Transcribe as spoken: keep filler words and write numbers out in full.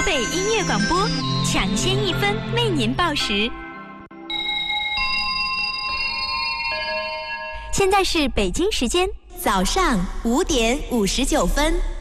北音乐广播，抢先一分为您报时。现在是北京时间早上五点五十九分。